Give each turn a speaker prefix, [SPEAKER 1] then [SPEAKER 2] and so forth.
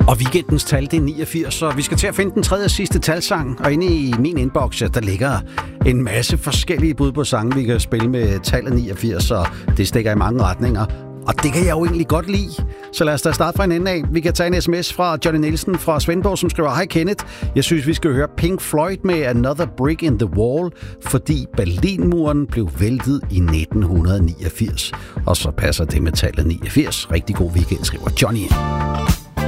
[SPEAKER 1] Og weekendens tal, det er 89, så vi skal til at finde den tredje og sidste talsang. Og inde i min inbox, der ligger en masse forskellige bud på sange, vi kan spille med tallet 89, og det stikker i mange retninger. Og det kan jeg jo egentlig godt lide. Så lad os da starte fra en ende af. Vi kan tage en sms fra Johnny Nielsen fra Svendborg, som skriver: Hej Kenneth, jeg synes, vi skal høre Pink Floyd med Another Brick in the Wall, fordi Berlinmuren blev væltet i 1989. Og så passer det med tallet 89. Rigtig god weekend, skriver Johnny.